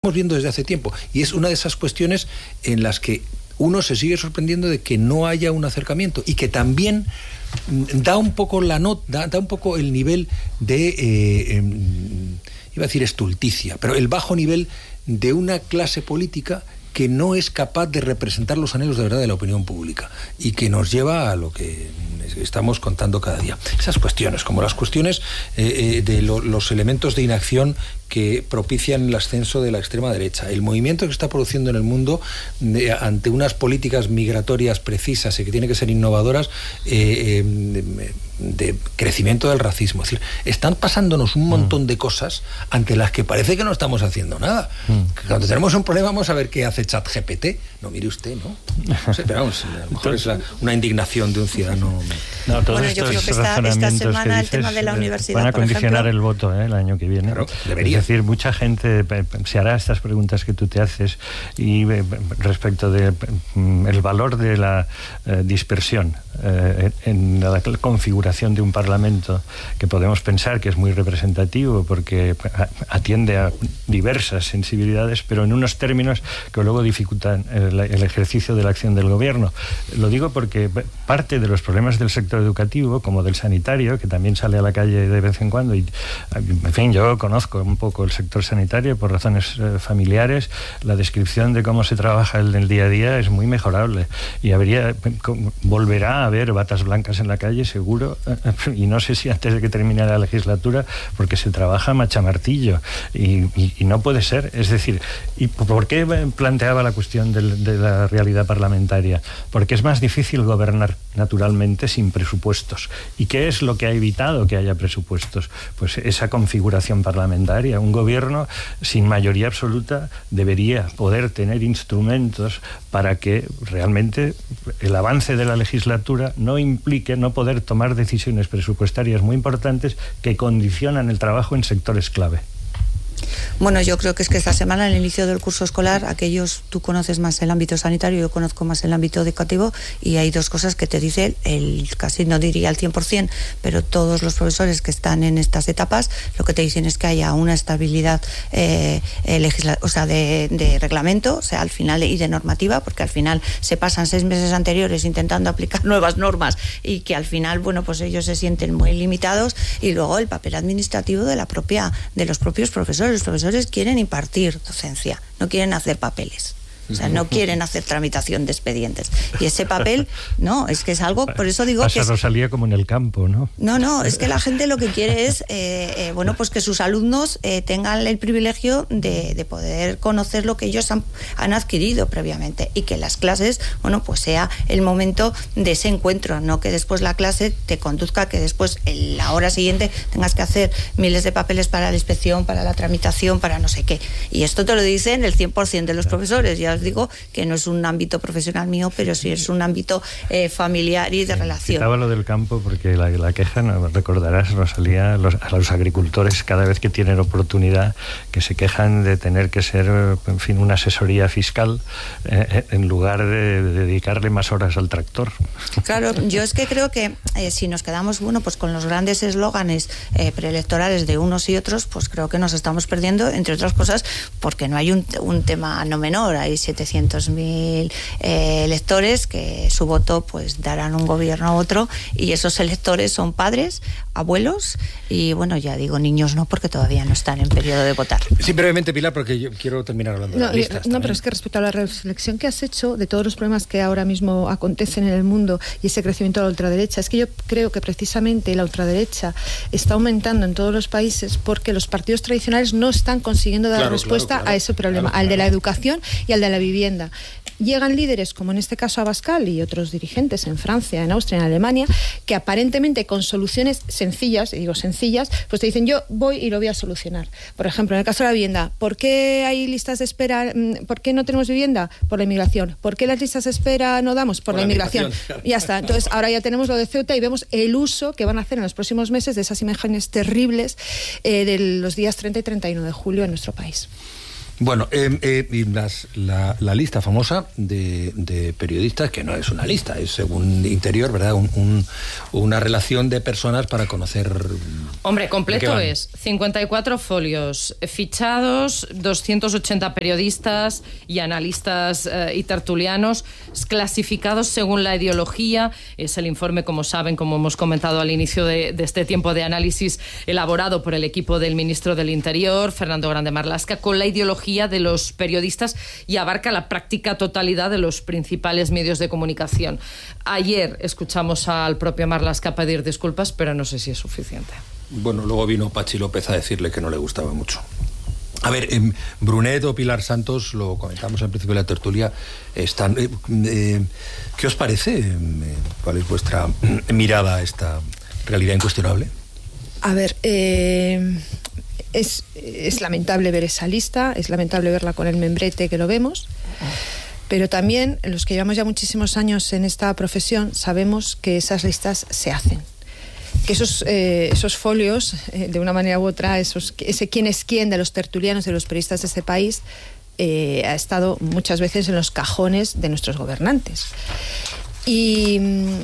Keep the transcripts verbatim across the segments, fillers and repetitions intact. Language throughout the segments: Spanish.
estamos viendo desde hace tiempo. Y es una de esas cuestiones en las que uno se sigue sorprendiendo de que no haya un acercamiento y que también da un poco la nota, da, da un poco el nivel de, eh, eh, iba a decir estulticia, pero el bajo nivel de una clase política que no es capaz de representar los anhelos de verdad de la opinión pública y que nos lleva a lo que estamos contando cada día. Esas cuestiones, como las cuestiones eh, eh, de lo, los elementos de inacción que propician el ascenso de la extrema derecha, el movimiento que está produciendo en el mundo de, ante unas políticas migratorias precisas y que tienen que ser innovadoras, eh, eh, de crecimiento del racismo. Es decir, están pasándonos un montón mm. de cosas ante las que parece que no estamos haciendo nada. Mm. Cuando tenemos un problema vamos a ver qué hace ChatGPT. No, mire usted, ¿no? No sé, pero vamos, a lo mejor es la, una indignación de un ciudadano. No, todos bueno, yo creo que esta, esta semana el tema de la universidad, van a condicionar por ejemplo, el voto ¿eh? el año que viene. Claro, debería. Es decir, mucha gente se hará estas preguntas que tú te haces y respecto de el valor de la eh, dispersión eh, en la configuración de un parlamento que podemos pensar que es muy representativo porque atiende a diversas sensibilidades, pero en unos términos que luego dificultan el, el ejercicio de la acción del gobierno. Lo digo porque parte de los problemas del sector educativo, como del sanitario, que también sale a la calle de vez en cuando, y en fin, yo conozco un poco el sector sanitario por razones eh, familiares, la descripción de cómo se trabaja en el día a día es muy mejorable y habría volverá a haber batas blancas en la calle seguro, y no sé si antes de que termine la legislatura, porque se trabaja machamartillo y, y, y no puede ser. Es decir, ¿y por qué planteaba la cuestión de, de la realidad parlamentaria? Porque es más difícil gobernar naturalmente sin presupuestos. ¿Y qué es lo que ha evitado que haya presupuestos? Pues esa configuración parlamentaria. Un gobierno sin mayoría absoluta debería poder tener instrumentos para que realmente el avance de la legislatura no implique no poder tomar decisiones presupuestarias muy importantes que condicionan el trabajo en sectores clave. Bueno, yo creo que es que esta semana, en el inicio del curso escolar, aquellos, tú conoces más el ámbito sanitario, yo conozco más el ámbito educativo, y hay dos cosas que te dice el, casi no diría el cien por ciento, pero todos los profesores que están en estas etapas, lo que te dicen es que haya una estabilidad eh, legisla- o sea, de, de reglamento, o sea, al final, y de normativa, porque al final se pasan seis meses anteriores intentando aplicar nuevas normas y que al final, bueno, pues ellos se sienten muy limitados, y luego el papel administrativo de la propia, de los propios profesores. Los profesores quieren impartir docencia, no quieren hacer papeles. O sea, no quieren hacer tramitación de expedientes. Y ese papel, no, es que es algo, por eso digo Pasa que... Es, Rosalía como en el campo, ¿no? No, no, es que la gente lo que quiere es, eh, eh, bueno, pues que sus alumnos eh, tengan el privilegio de, de poder conocer lo que ellos han, han adquirido previamente, y que las clases, bueno, pues sea el momento de ese encuentro, no que después la clase te conduzca a que después, en la hora siguiente, tengas que hacer miles de papeles para la inspección, para la tramitación, para no sé qué. Y esto te lo dicen el cien por ciento de los profesores. Ya digo que no es un ámbito profesional mío, pero sí es un ámbito eh, familiar y de relación. Citaba lo del campo porque la, la queja, no recordarás, Rosalía, los, a los agricultores cada vez que tienen oportunidad, que se quejan de tener que ser, en fin, una asesoría fiscal eh, en lugar de, de dedicarle más horas al tractor. Claro, yo es que creo que eh, si nos quedamos, bueno, pues con los grandes eslóganes eh, preelectorales de unos y otros, pues creo que nos estamos perdiendo, entre otras cosas, porque no hay un, un tema no menor. Hay setecientos mil eh, electores que su voto pues darán un gobierno a otro, y esos electores son padres, abuelos y, bueno, ya digo niños no, porque todavía no están en periodo de votar. Sí, brevemente, Pilar, porque yo quiero terminar hablando de no, las listas. No, pero es que respecto a la reflexión que has hecho de todos los problemas que ahora mismo acontecen en el mundo y ese crecimiento de la ultraderecha, es que yo creo que precisamente la ultraderecha está aumentando en todos los países porque los partidos tradicionales no están consiguiendo dar claro, respuesta claro, claro, a ese problema, claro, al claro. de la educación y al de la vivienda. Llegan líderes, como en este caso Abascal y otros dirigentes en Francia, en Austria, en Alemania, que aparentemente con soluciones sencillas, y digo sencillas, pues te dicen yo voy y lo voy a solucionar. Por ejemplo, en el caso de la vivienda, ¿por qué hay listas de espera? ¿Por qué no tenemos vivienda? Por la inmigración. ¿Por qué las listas de espera no damos? Por, Por la, la inmigración. Claro. Ya está. Entonces ahora ya tenemos lo de Ceuta y vemos el uso que van a hacer en los próximos meses de esas imágenes terribles eh, de los días treinta y treinta y uno de julio en nuestro país. Bueno, eh, eh, y las, la, la lista famosa de, de periodistas, que no es una lista, es según Interior, ¿verdad? Un, un, una relación de personas para conocer... Hombre, completo es cincuenta y cuatro folios fichados, doscientos ochenta periodistas y analistas eh, y tertulianos clasificados según la ideología. Es el informe, como saben, como hemos comentado al inicio de, de este tiempo de análisis, elaborado por el equipo del ministro del Interior, Fernando Grande Marlaska, con la ideología de los periodistas, y abarca la práctica totalidad de los principales medios de comunicación. Ayer escuchamos al propio Marlaska pedir disculpas, pero no sé si es suficiente. Bueno, luego vino Pachi López a decirle que no le gustaba mucho. A ver, eh, Brunet o Pilar Santos, lo comentamos al principio de la tertulia, están, eh, eh, ¿qué os parece? Eh, ¿Cuál es vuestra mirada a esta realidad incuestionable? A ver, eh, es, es lamentable ver esa lista, es lamentable verla con el membrete que lo vemos, pero también los que llevamos ya muchísimos años en esta profesión sabemos que esas listas se hacen. Que esos, eh, esos folios, eh, de una manera u otra, esos, ese quién es quién de los tertulianos, de los periodistas de este país, eh, ha estado muchas veces en los cajones de nuestros gobernantes. Y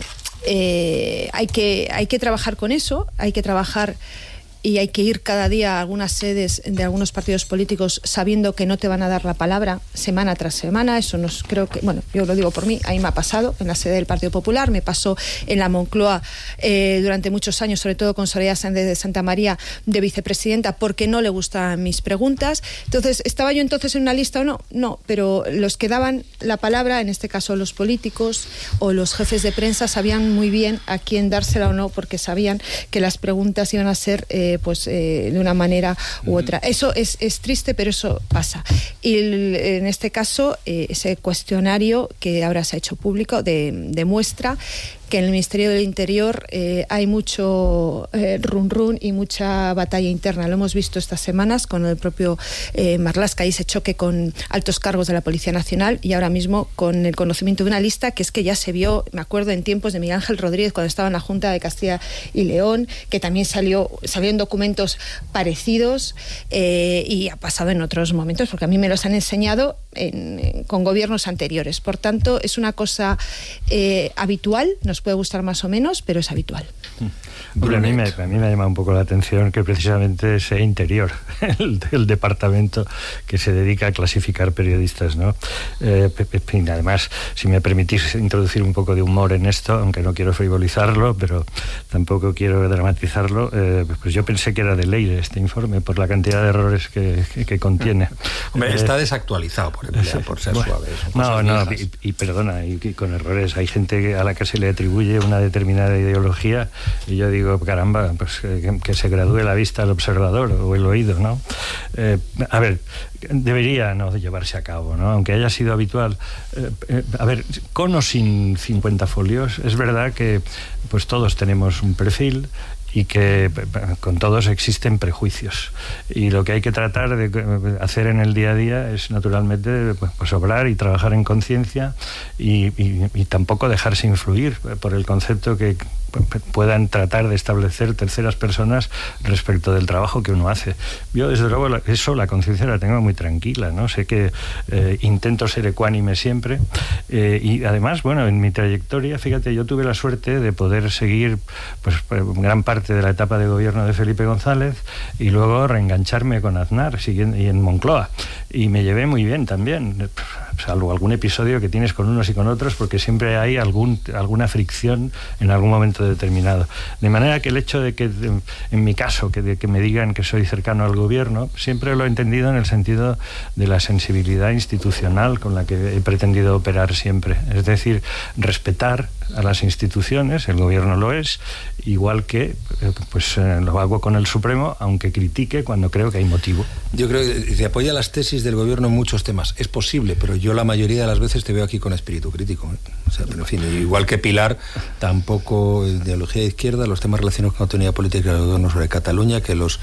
eh, hay que, hay que trabajar con eso, hay que trabajar y hay que ir cada día a algunas sedes de algunos partidos políticos sabiendo que no te van a dar la palabra semana tras semana. Eso nos creo que, bueno, yo lo digo por mí, a mí me ha pasado en la sede del Partido Popular, me pasó en la Moncloa eh, durante muchos años, sobre todo con Soraya Sáenz de Santa María de vicepresidenta, porque no le gustaban mis preguntas. Entonces, ¿estaba yo entonces en una lista o no? No, pero los que daban la palabra, en este caso los políticos o los jefes de prensa, sabían muy bien a quién dársela o no, porque sabían que las preguntas iban a ser eh, pues eh, de una manera u otra. Eso es, es triste, pero eso pasa. Y el, en este caso, eh, ese cuestionario que ahora se ha hecho público de, demuestra que en el Ministerio del Interior eh, hay mucho eh, run run y mucha batalla interna. Lo hemos visto estas semanas con el propio eh, Marlaska y ese choque con altos cargos de la Policía Nacional, y ahora mismo con el conocimiento de una lista que es que ya se vio, me acuerdo, en tiempos de Miguel Ángel Rodríguez, cuando estaba en la Junta de Castilla y León, que también salió, salió en documentos parecidos, eh, y ha pasado en otros momentos, porque a mí me los han enseñado en, en, con gobiernos anteriores. Por tanto, es una cosa eh, habitual, nos puede gustar más o menos, pero es habitual. Bueno, a, mí me, a mí me llama un poco la atención que precisamente sea Interior el, el departamento que se dedica a clasificar periodistas, ¿no? Eh, y además, si me permitís introducir un poco de humor en esto, aunque no quiero frivolizarlo, pero tampoco quiero dramatizarlo, eh, pues yo pensé que era de Leire este informe por la cantidad de errores que, que, que contiene. Hombre, eh, está desactualizado, por, ejemplo, por ser bueno, suave. No, no, y, y perdona, y, y con errores. Hay gente a la que se le atribuye una determinada ideología y yo digo, caramba, pues que, que se gradúe la vista al observador o el oído, ¿no? Eh, a ver, debería no llevarse a cabo, ¿no? Aunque haya sido habitual. Eh, eh, a ver, con o sin cincuenta folios, es verdad que pues todos tenemos un perfil y que con todos existen prejuicios, y lo que hay que tratar de hacer en el día a día es naturalmente pues obrar y trabajar en conciencia y, y, y tampoco dejarse influir por el concepto que puedan tratar de establecer terceras personas respecto del trabajo que uno hace. Yo desde luego eso, la conciencia la tengo muy tranquila, ¿no? Sé que eh, intento ser ecuánime siempre, eh, y además, bueno, en mi trayectoria, fíjate, yo tuve la suerte de poder seguir pues gran parte de la etapa de gobierno de Felipe González y luego reengancharme con Aznar siguiendo, y en Moncloa, y me llevé muy bien también, salvo algún episodio que tienes con unos y con otros, porque siempre hay algún, alguna fricción en algún momento determinado. De manera que el hecho de que, de, en mi caso, que, de que me digan que soy cercano al gobierno, siempre lo he entendido en el sentido de la sensibilidad institucional con la que he pretendido operar siempre. Es decir, respetar a las instituciones, el gobierno lo es, igual que pues eh, lo hago con el Supremo, aunque critique cuando creo que hay motivo. Yo creo que se apoya las tesis del gobierno en muchos temas. Es posible, pero yo la mayoría de las veces te veo aquí con espíritu crítico, ¿eh? O sea, pero en fin, igual que Pilar, tampoco ideología de izquierda, los temas relacionados con la autonomía política del gobierno sobre Cataluña, que los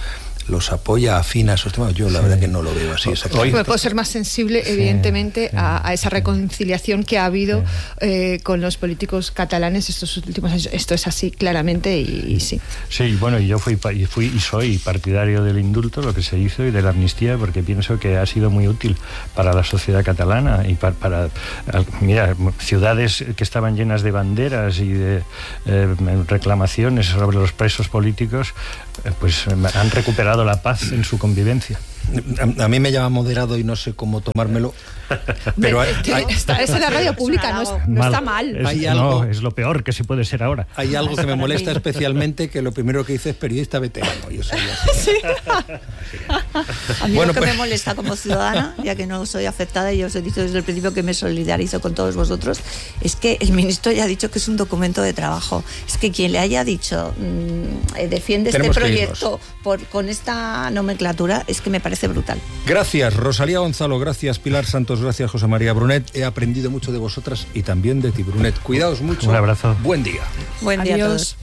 los apoya, afina esos temas. Yo la sí. verdad que no lo veo así exactamente. Hoy puedo ser más sensible, sí, evidentemente, sí, a, a esa reconciliación que ha habido sí. eh, con los políticos catalanes estos últimos años. Esto es así claramente y, y sí. Sí, bueno, y yo fui, fui y soy partidario del indulto, lo que se hizo, y de la amnistía, porque pienso que ha sido muy útil para la sociedad catalana y para, para mira, ciudades que estaban llenas de banderas y de eh, reclamaciones sobre los presos políticos, eh, pues han recuperado la paz en su convivencia. A, a mí me llama moderado y no sé cómo tomármelo, pero hay, hay, está, es en la radio pública, no, es, no mal, está mal. Es, hay algo, no, es lo peor que se puede ser ahora. Hay algo que me molesta especialmente, que lo primero que hice es periodista veterano. Yo soy así. Sí. A mí bueno, lo que pues... me molesta como ciudadana, ya que no soy afectada y yo os he dicho desde el principio que me solidarizo con todos vosotros, es que el ministro ya ha dicho que es un documento de trabajo. Es que quien le haya dicho mmm, defiende Tenemos este proyecto por, con esta nomenclatura, es que me parece brutal. Gracias, Rosalía Gonzalo, gracias, Pilar Santos, gracias, José María Brunet. He aprendido mucho de vosotras y también de ti, Brunet. Cuidaos mucho. Un abrazo. Buen día. Buen día Adiós. A todos.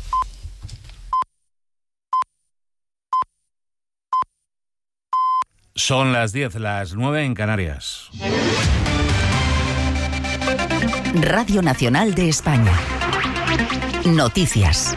Son las diez, las nueve en Canarias. Radio Nacional de España. Noticias.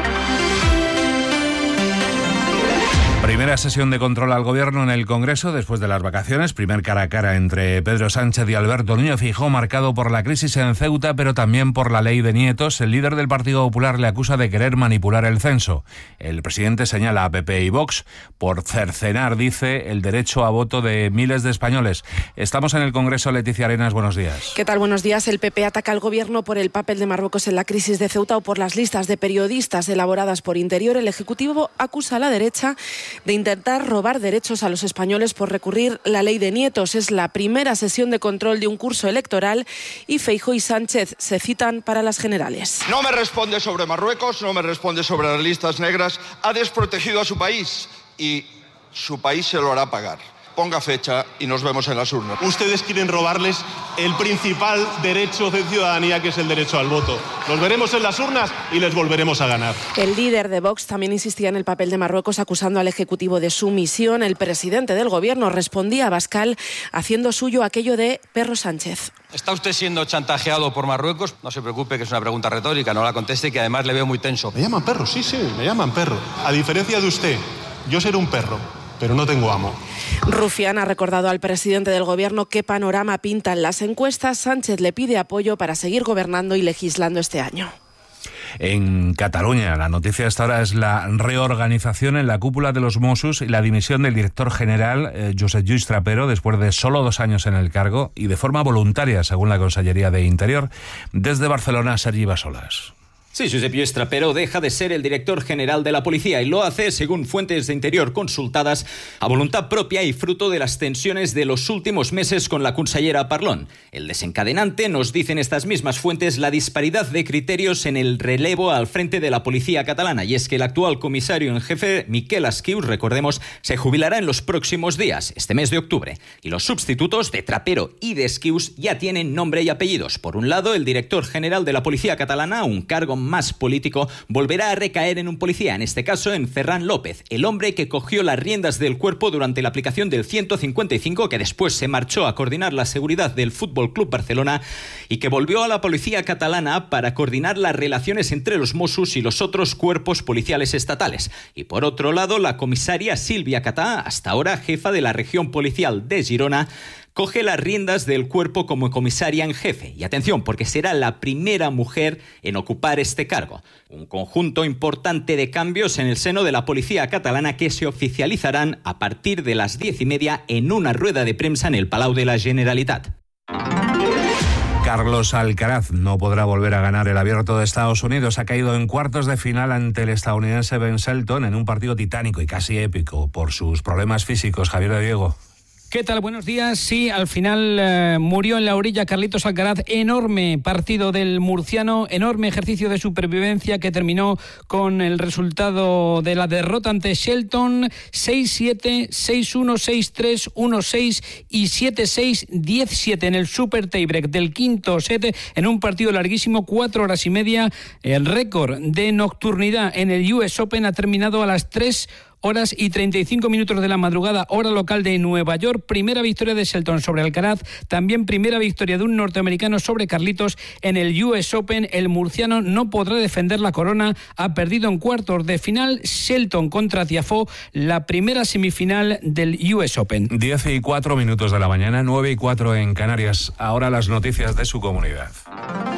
Primera sesión de control al Gobierno en el Congreso después de las vacaciones. Primer cara a cara entre Pedro Sánchez y Alberto Núñez Feijóo, marcado por la crisis en Ceuta, pero también por la ley de nietos. El líder del Partido Popular le acusa de querer manipular el censo. El presidente señala a P P y Vox por cercenar, dice, el derecho a voto de miles de españoles. Estamos en el Congreso. Leticia Arenas, buenos días. ¿Qué tal? Buenos días. El P P ataca al Gobierno por el papel de Marruecos en la crisis de Ceuta o por las listas de periodistas elaboradas por Interior. El Ejecutivo acusa a la derecha de intentar robar derechos a los españoles por recurrir la ley de nietos. Es la primera sesión de control de un curso electoral y Feijóo y Sánchez se citan para las generales. No me responde sobre Marruecos, no me responde sobre las listas negras. Ha desprotegido a su país y su país se lo hará pagar. Ponga fecha y nos vemos en las urnas. Ustedes quieren robarles el principal derecho de ciudadanía, que es el derecho al voto. Los veremos en las urnas y les volveremos a ganar. El líder de Vox también insistía en el papel de Marruecos, acusando al Ejecutivo de sumisión. El presidente del Gobierno respondía a Abascal haciendo suyo aquello de Pedro Sánchez. ¿Está usted siendo chantajeado por Marruecos? No se preocupe, que es una pregunta retórica, no la conteste, y que además le veo muy tenso. Me llaman perro, sí, sí, me llaman perro. A diferencia de usted, yo seré un perro, pero no tengo amo. Rufián ha recordado al presidente del Gobierno qué panorama pintan las encuestas. Sánchez le pide apoyo para seguir gobernando y legislando este año. En Cataluña, la noticia hasta ahora es la reorganización en la cúpula de los Mossos y la dimisión del director general, eh, Josep Lluís Trapero, después de solo dos años en el cargo y de forma voluntaria, según la Consellería de Interior. Desde Barcelona, Sergi Basolas. Sí, Josep Lluís Trapero deja de ser el director general de la policía y lo hace, según fuentes de Interior consultadas, a voluntad propia y fruto de las tensiones de los últimos meses con la consellera Parlon. El desencadenante, nos dicen estas mismas fuentes, la disparidad de criterios en el relevo al frente de la policía catalana. Y es que el actual comisario en jefe, Miquel Esquius, recordemos, se jubilará en los próximos días, este mes de octubre. Y los sustitutos de Trapero y de Esquius ya tienen nombre y apellidos. Por un lado, el director general de la policía catalana, un cargo más político, volverá a recaer en un policía, en este caso en Ferran López, el hombre que cogió las riendas del cuerpo durante la aplicación del ciento cincuenta y cinco, que después se marchó a coordinar la seguridad del Fútbol Club Barcelona y que volvió a la policía catalana para coordinar las relaciones entre los Mossos y los otros cuerpos policiales estatales. Y por otro lado, la comisaria Sílvia Catà, hasta ahora jefa de la región policial de Girona, coge las riendas del cuerpo como comisaria en jefe. Y atención, porque será la primera mujer en ocupar este cargo. Un conjunto importante de cambios en el seno de la policía catalana que se oficializarán a partir de las diez y media en una rueda de prensa en el Palau de la Generalitat. Carlos Alcaraz no podrá volver a ganar el Abierto de Estados Unidos. Ha caído en cuartos de final ante el estadounidense Ben Shelton en un partido titánico y casi épico por sus problemas físicos. Javier de Diego. ¿Qué tal? Buenos días. Sí, al final eh, murió en la orilla Carlitos Alcaraz. Enorme partido del murciano, enorme ejercicio de supervivencia que terminó con el resultado de la derrota ante Shelton. seis siete, seis uno, seis tres, uno seis y siete seis, diez siete en el super tiebreak del quinto set en un partido larguísimo, cuatro horas y media. El récord de nocturnidad en el U S Open ha terminado a las tres horas y treinta y cinco minutos de la madrugada, hora local de Nueva York. Primera victoria de Shelton sobre Alcaraz, también primera victoria de un norteamericano sobre Carlitos en el U S Open. El murciano no podrá defender la corona, ha perdido en cuartos de final. Shelton contra Tiafoe, la primera semifinal del U S Open. diez y cuatro minutos de la mañana, nueve y cuatro en Canarias. Ahora las noticias de su comunidad.